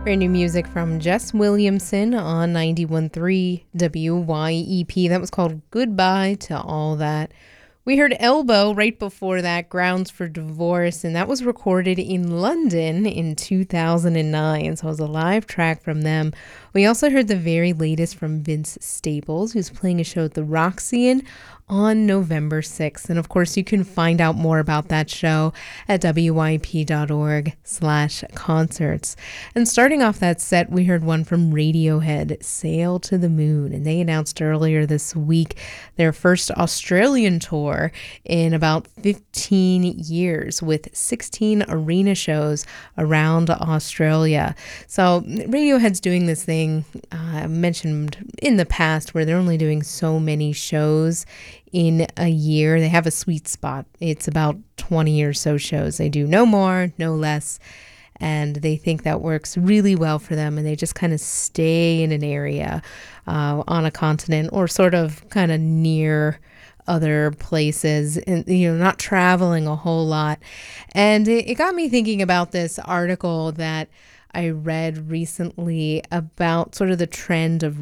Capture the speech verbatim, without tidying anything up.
Brand new music from Jess Williamson on ninety-one point three W Y E P. That was called Goodbye to All That. We heard Elbow right before that, Grounds for Divorce, and that was recorded in London in two thousand nine, so it was a live track from them. We also heard the very latest from Vince Staples, who's playing a show at the Roxy on November sixth. And of course, you can find out more about that show at W Y P dot org slash concerts. And starting off that set, we heard one from Radiohead, Sail to the Moon. And they announced earlier this week their first Australian tour in about fifteen years with sixteen arena shows around Australia. So Radiohead's doing this thing uh, I mentioned in the past where they're only doing so many shows in a year. They have a sweet spot. It's about twenty or so shows. They do no more, no less. And they think that works really well for them. And they just kind of stay in an area uh, on a continent or sort of kind of near other places and, you know, not traveling a whole lot. And it, it got me thinking about this article that I read recently about sort of the trend of